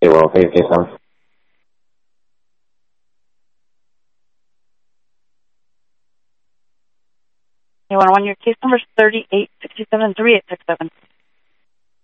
well, hey, Sam. You want to run your case number 3867-3867.